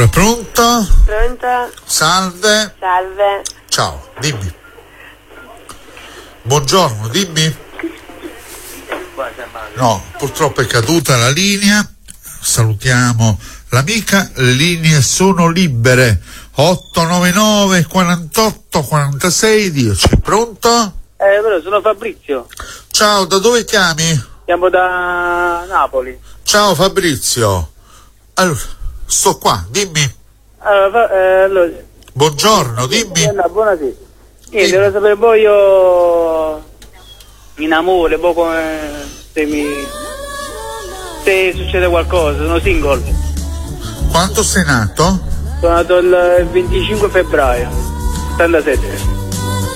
Pronto? Pronto? Salve. Salve. Ciao, dimmi. Buongiorno, dimmi. No, purtroppo è caduta la linea. Salutiamo l'amica. Le linee sono libere. 899 48 46 10. Pronto? Però sono Fabrizio. Ciao, da dove chiami? Chiamo da Napoli. Ciao Fabrizio. Allora, sto qua, dimmi. Allora, Buongiorno, dimmi. buonasera. Niente, volevo sapere poi io in amore, poi come se succede qualcosa, sono single. Quando sei nato? Sono nato il 25 febbraio 87.